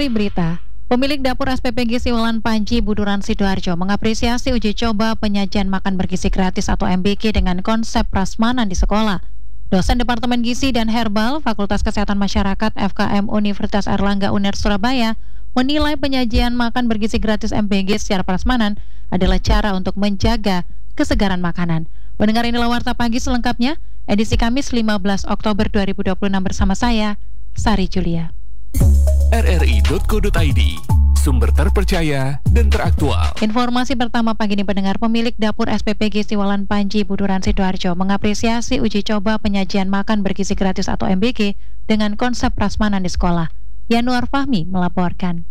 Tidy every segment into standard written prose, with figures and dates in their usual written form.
Dari berita, pemilik dapur SPPG Siwalan Panji, Buduran, Sidoarjo mengapresiasi uji coba penyajian makan bergizi gratis atau MBG dengan konsep prasmanan di sekolah. Dosen Departemen Gizi dan Herbal Fakultas Kesehatan Masyarakat FKM Universitas Airlangga UNER Surabaya menilai penyajian makan bergizi gratis MBG secara prasmanan adalah cara untuk menjaga kesegaran makanan. Pendengar, inilah Warta Pagi selengkapnya, edisi Kamis 15 Oktober 2026 bersama saya, Sari Julia. rri.co.id, sumber terpercaya dan teraktual. Informasi pertama pagi ini, pendengar, pemilik dapur SPPG Siwalan Panji, Buduran, Sidoarjo mengapresiasi uji coba penyajian makan bergizi gratis atau MBG dengan konsep prasmanan di sekolah. Yanuar Fahmi melaporkan.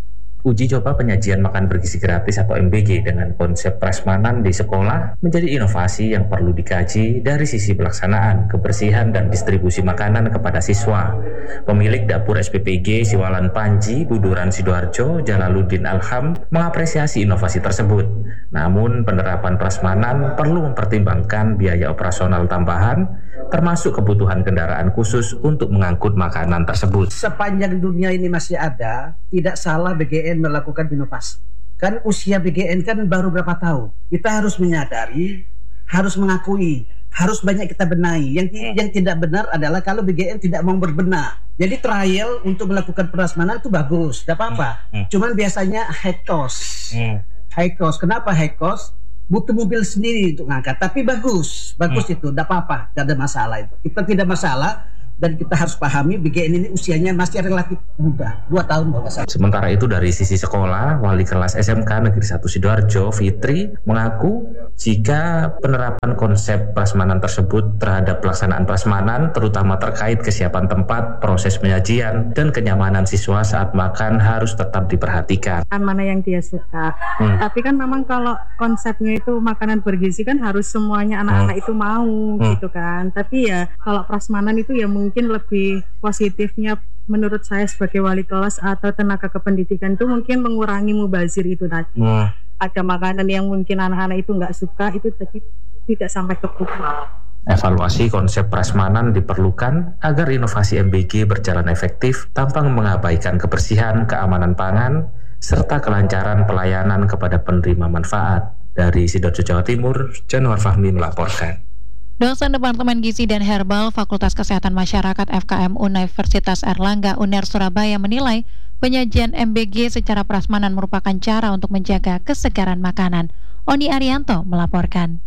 Uji coba penyajian makan bergizi gratis atau MBG dengan konsep prasmanan di sekolah menjadi inovasi yang perlu dikaji dari sisi pelaksanaan, kebersihan, dan distribusi makanan kepada siswa. Pemilik dapur SPPG Siwalan Panji, Buduran, Sidoarjo, Jalaluddin Alham, mengapresiasi inovasi tersebut. Namun, penerapan prasmanan perlu mempertimbangkan biaya operasional tambahan, termasuk kebutuhan kendaraan khusus untuk mengangkut makanan tersebut. Sepanjang dunia ini masih ada, tidak salah BGN melakukan inovasi. Kan usia BGN kan baru berapa tahun. Kita harus menyadari, harus mengakui, harus banyak kita benahi. Yang tidak benar adalah kalau BGN tidak mau berbenah. Jadi trial untuk melakukan prasmanan itu bagus, tidak apa-apa. Cuman biasanya high cost. High cost. Kenapa high cost? Butuh mobil sendiri untuk ngangkat. Tapi bagus itu, tidak apa-apa, tidak ada masalah itu. Kita tidak masalah. Dan kita harus pahami BGN ini usianya masih relatif muda, 2 tahun kalau nggak salah. Sementara itu dari sisi sekolah, Wali Kelas SMK Negeri 1 Sidoarjo, Fitri, mengaku jika penerapan konsep prasmanan tersebut terhadap pelaksanaan prasmanan, terutama terkait kesiapan tempat, proses penyajian, dan kenyamanan siswa saat makan harus tetap diperhatikan. Mana yang dia suka. Tapi kan memang kalau konsepnya itu makanan bergizi kan harus semuanya anak-anak itu mau gitu kan. Tapi ya kalau prasmanan itu ya mungkin lebih positifnya menurut saya sebagai wali kelas atau tenaga kependidikan itu mungkin mengurangi mubazir itu tadi. Ada makanan yang mungkin anak-anak itu nggak suka, itu tadi tidak sampai ke pukul. Evaluasi konsep prasmanan diperlukan agar inovasi MBG berjalan efektif tanpa mengabaikan kebersihan, keamanan pangan, serta kelancaran pelayanan kepada penerima manfaat. Dari Sidoarjo, Jawa Timur, Januar Fahmi melaporkan. Dosen Departemen Gizi dan Herbal Fakultas Kesehatan Masyarakat FKM Universitas Airlangga UNER Surabaya menilai penyajian MBG secara prasmanan merupakan cara untuk menjaga kesegaran makanan. Oni Arianto melaporkan.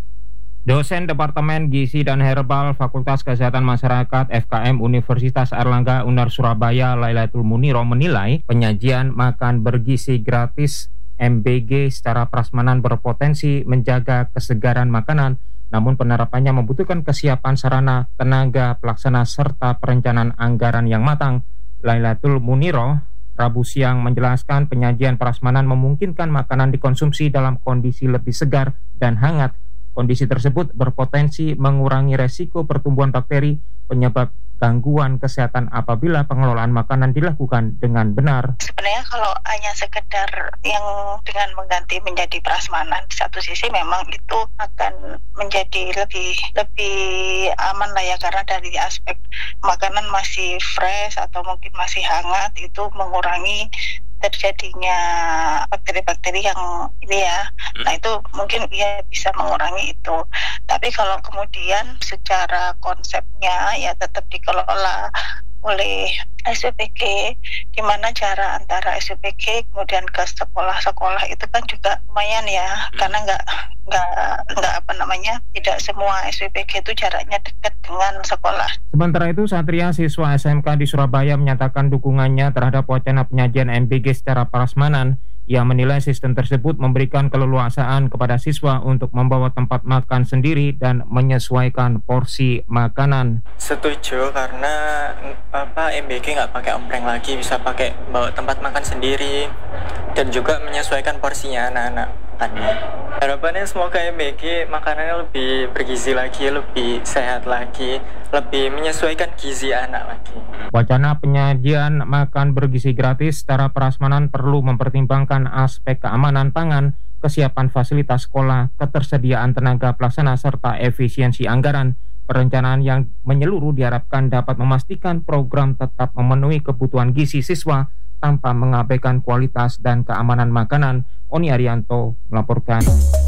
Dosen Departemen Gizi dan Herbal Fakultas Kesehatan Masyarakat FKM Universitas Airlangga UNER Surabaya, Lailatul Muniro, menilai penyajian makan bergizi gratis MBG secara prasmanan berpotensi menjaga kesegaran makanan. Namun penerapannya membutuhkan kesiapan sarana, tenaga pelaksana, serta perencanaan anggaran yang matang. Lailatul Muniro Rabu siang menjelaskan penyajian prasmanan memungkinkan makanan dikonsumsi dalam kondisi lebih segar dan hangat. Kondisi tersebut berpotensi mengurangi resiko pertumbuhan bakteri penyebab gangguan kesehatan apabila pengelolaan makanan dilakukan dengan benar. Sebenarnya kalau hanya sekedar yang dengan mengganti menjadi prasmanan, di satu sisi memang itu akan menjadi lebih aman lah ya, karena dari aspek makanan masih fresh atau mungkin masih hangat, itu mengurangi terjadinya bakteri-bakteri yang ini ya. Nah itu mungkin ya bisa mengurangi itu. Tapi kalau kemudian secara konsepnya ya tetap dikelola oleh SPPG, di mana cara antara SPPG kemudian ke sekolah-sekolah itu kan juga lumayan ya, karena nggak tidak semua SPPG itu jaraknya dekat dengan sekolah. Sementara itu, Satria, siswa SMK di Surabaya, menyatakan dukungannya terhadap wacana penyajian MBG secara prasmanan. Ia menilai sistem tersebut memberikan keleluasaan kepada siswa untuk membawa tempat makan sendiri dan menyesuaikan porsi makanan. Setuju, karena MBG nggak pakai ompleng lagi, bisa pakai bawa tempat makan sendiri dan juga menyesuaikan porsinya anak-anak makannya. Harapannya semoga MBG makanannya lebih bergizi lagi, lebih sehat lagi, lebih menyesuaikan gizi anak lagi. Wacana penyajian makan bergizi gratis secara prasmanan perlu mempertimbangkan aspek keamanan pangan, kesiapan fasilitas sekolah, ketersediaan tenaga pelaksana, serta efisiensi anggaran. Perencanaan yang menyeluruh diharapkan dapat memastikan program tetap memenuhi kebutuhan gizi siswa tanpa mengabaikan kualitas dan keamanan makanan. Oni Arianto melaporkan.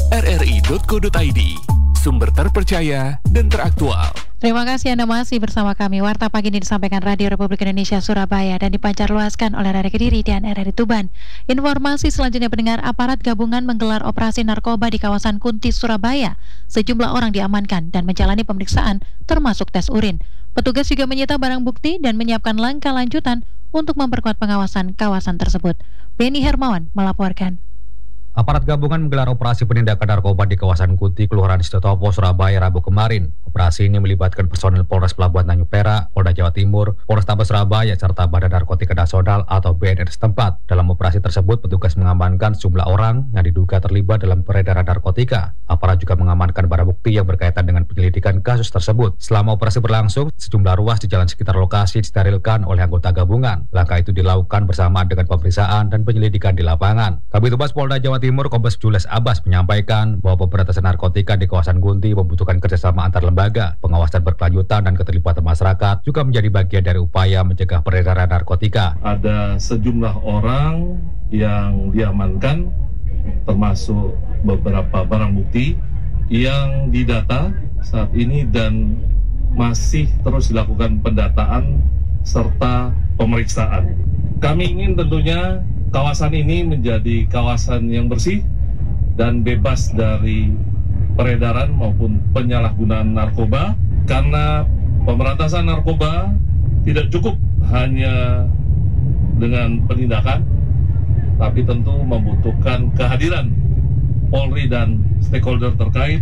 RRI.co.id, sumber terpercaya dan teraktual. Terima kasih Anda masih bersama kami. Warta pagi ini disampaikan Radio Republik Indonesia Surabaya dan dipancarluaskan oleh RRI Kediri dan RRI Tuban. Informasi selanjutnya pendengar, aparat gabungan menggelar operasi narkoba di kawasan Kunti, Surabaya. Sejumlah orang diamankan dan menjalani pemeriksaan termasuk tes urin. Petugas juga menyita barang bukti dan menyiapkan langkah lanjutan untuk memperkuat pengawasan kawasan tersebut. Beni Hermawan melaporkan. Aparat gabungan menggelar operasi penindakan narkoba di kawasan Kunti, Kelurahan Sitotopo, Surabaya, Rabu kemarin. Operasi ini melibatkan personil Polres Pelabuhan Tanjung Perak, Polda Jawa Timur, Polrestabes Surabaya, serta Badan Narkotika Nasional atau BNN setempat. Dalam operasi tersebut, petugas mengamankan sejumlah orang yang diduga terlibat dalam peredaran narkotika. Aparat juga mengamankan barang bukti yang berkaitan dengan penyelidikan kasus tersebut. Selama operasi berlangsung, sejumlah ruas di jalan sekitar lokasi disterilkan oleh anggota gabungan. Langkah itu dilakukan bersamaan dengan pemeriksaan dan penyelidikan di lapangan. Kabid Humas Polda Jawa Timur Kombes Jules Abbas menyampaikan bahwa pemberantasan narkotika di kawasan Kunti membutuhkan kerjasama antar lembaga, pengawasan berkelanjutan dan keterlibatan masyarakat juga menjadi bagian dari upaya mencegah peredaran narkotika. Ada sejumlah orang yang diamankan, termasuk beberapa barang bukti yang didata saat ini dan masih terus dilakukan pendataan serta pemeriksaan. Kami ingin tentunya kawasan ini menjadi kawasan yang bersih dan bebas dari peredaran maupun penyalahgunaan narkoba, karena pemberantasan narkoba tidak cukup hanya dengan penindakan, tapi tentu membutuhkan kehadiran Polri dan stakeholder terkait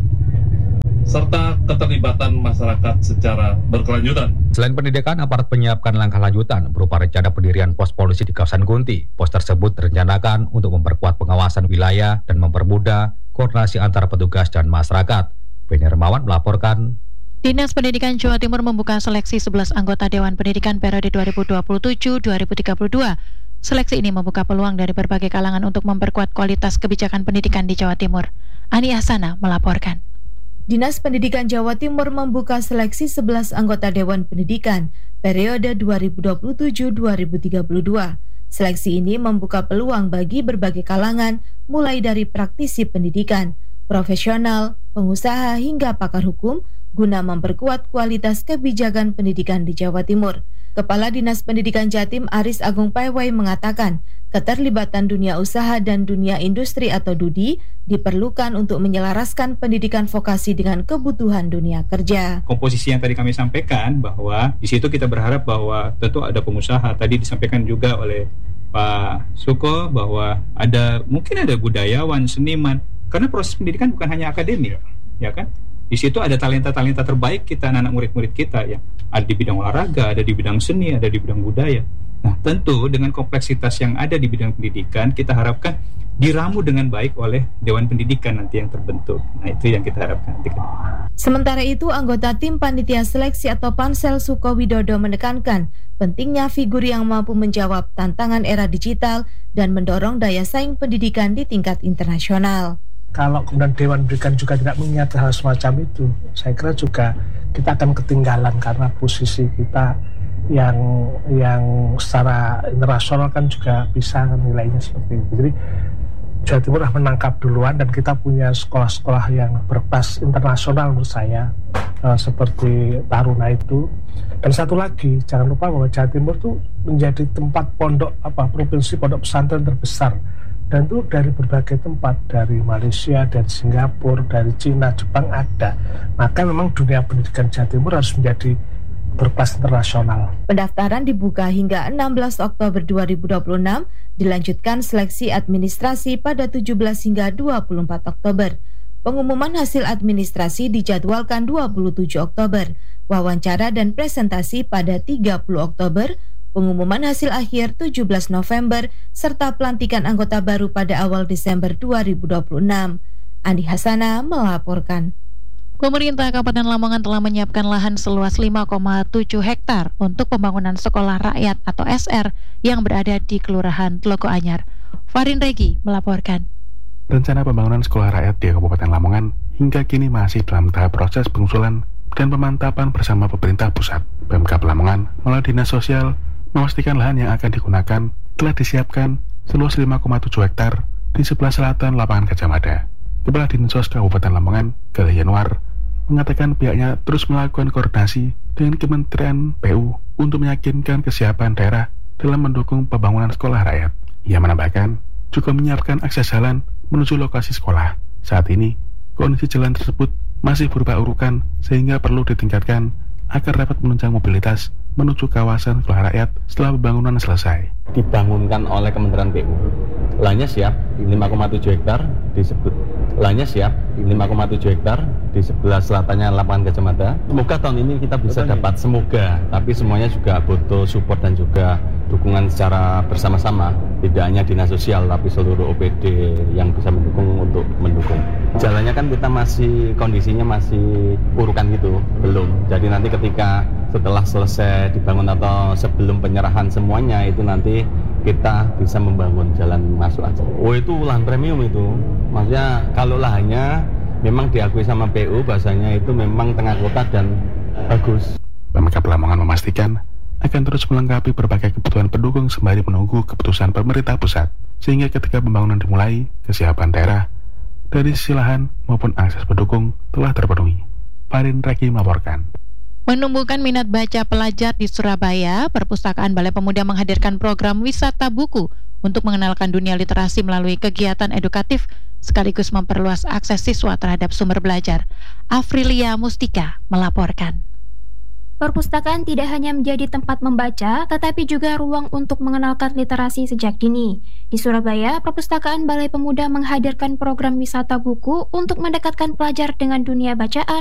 serta keterlibatan masyarakat secara berkelanjutan. Selain pendidikan, aparat menyiapkan langkah lanjutan berupa rencana pendirian pos polisi di kawasan Kunti. Pos tersebut direncanakan untuk memperkuat pengawasan wilayah dan mempermudah koordinasi antara petugas dan masyarakat. Beni Hermawan melaporkan. Dinas Pendidikan Jawa Timur membuka seleksi 11 anggota Dewan Pendidikan periode 2027-2032. Seleksi ini membuka peluang dari berbagai kalangan untuk memperkuat kualitas kebijakan pendidikan di Jawa Timur. Ani Ahsana melaporkan. Dinas Pendidikan Jawa Timur membuka seleksi 11 anggota Dewan Pendidikan periode 2027-2032. Seleksi ini membuka peluang bagi berbagai kalangan, mulai dari praktisi pendidikan, profesional, pengusaha hingga pakar hukum, guna memperkuat kualitas kebijakan pendidikan di Jawa Timur. Kepala Dinas Pendidikan Jatim Aris Agung Paiwai mengatakan, keterlibatan dunia usaha dan dunia industri atau DUDI diperlukan untuk menyelaraskan pendidikan vokasi dengan kebutuhan dunia kerja. Komposisi yang tadi kami sampaikan bahwa di situ kita berharap bahwa tentu ada pengusaha. Tadi disampaikan juga oleh Pak Suko bahwa mungkin ada budayawan, seniman, karena proses pendidikan bukan hanya akademik, ya kan? Di situ ada talenta-talenta terbaik kita, anak murid-murid kita ya. Ada di bidang olahraga, ada di bidang seni, ada di bidang budaya. Nah, tentu dengan kompleksitas yang ada di bidang pendidikan, kita harapkan diramu dengan baik oleh Dewan Pendidikan nanti yang terbentuk. Nah, itu yang kita harapkan nanti. Sementara itu, anggota tim panitia seleksi atau Pansel Suko Widodo menekankan pentingnya figur yang mampu menjawab tantangan era digital dan mendorong daya saing pendidikan di tingkat internasional. Kalau kemudian Dewan Pendidikan juga tidak mengingat hal semacam itu, saya kira juga kita akan ketinggalan karena posisi kita yang secara internasional kan juga bisa nilainya seperti itu. Jadi Jawa Timur sudah menangkap duluan dan kita punya sekolah-sekolah yang berkelas internasional menurut saya, seperti Taruna itu. Dan satu lagi, jangan lupa bahwa Jawa Timur itu menjadi tempat provinsi pondok pesantren terbesar. Dan itu dari berbagai tempat, dari Malaysia, dari Singapura, dari Cina, Jepang ada. Maka memang dunia pendidikan Jawa Timur harus menjadi berkelas internasional. Pendaftaran dibuka hingga 16 Oktober 2026, dilanjutkan seleksi administrasi pada 17 hingga 24 Oktober. Pengumuman hasil administrasi dijadwalkan 27 Oktober, wawancara dan presentasi pada 30 Oktober, pengumuman hasil akhir 17 November, serta pelantikan anggota baru pada awal Desember 2026. Andi Hasana melaporkan. Pemerintah Kabupaten Lamongan telah menyiapkan lahan seluas 5,7 hektar untuk pembangunan sekolah rakyat atau SR yang berada di Kelurahan Tlogo Anyar. Farin Regi melaporkan. Rencana pembangunan sekolah rakyat di Kabupaten Lamongan hingga kini masih dalam tahap proses pengusulan dan pemantapan bersama pemerintah pusat. Pemkab Lamongan melalui Dinas Sosial memastikan lahan yang akan digunakan telah disiapkan seluas 5,7 hektar di sebelah selatan lapangan Gajah Mada. Kepala Dinsos Kabupaten Lamongan, Galih Yanuar, mengatakan pihaknya terus melakukan koordinasi dengan Kementerian PU untuk meyakinkan kesiapan daerah dalam mendukung pembangunan sekolah rakyat. Ia menambahkan juga menyiapkan akses jalan menuju lokasi sekolah. Saat ini, kondisi jalan tersebut masih berupa urukan sehingga perlu ditingkatkan agar dapat menunjang mobilitas menuju kawasan sekolah rakyat setelah pembangunan selesai. Dibangunkan oleh Kementerian PU. Lahannya siap 5,7 hektar di sebelah selatannya lapangan Gajah Mada. Semoga tahun ini kita bisa dapat, tapi semuanya juga butuh support dan juga dukungan secara bersama-sama, tidak hanya dinas sosial tapi seluruh OPD yang bisa mendukung. Jalannya kan kita kondisinya masih urukan gitu, belum. Jadi nanti ketika setelah selesai dibangun atau sebelum penyerahan semuanya itu nanti kita bisa membangun jalan masuk aja. Oh, itu lahan premium itu. Maksudnya kalau lahannya memang diakui sama PU, bahasanya itu memang tengah kota dan bagus. Pemkab Lamongan memastikan akan terus melengkapi berbagai kebutuhan pendukung sembari menunggu keputusan pemerintah pusat, sehingga ketika pembangunan dimulai, kesiapan daerah dari sisi lahan maupun akses pendukung telah terpenuhi. Farin Reki melaporkan. Menumbuhkan minat baca pelajar di Surabaya, Perpustakaan Balai Pemuda menghadirkan program wisata buku untuk mengenalkan dunia literasi melalui kegiatan edukatif sekaligus memperluas akses siswa terhadap sumber belajar. Afrilia Mustika melaporkan. Perpustakaan tidak hanya menjadi tempat membaca, tetapi juga ruang untuk mengenalkan literasi sejak dini. Di Surabaya, Perpustakaan Balai Pemuda menghadirkan program wisata buku untuk mendekatkan pelajar dengan dunia bacaan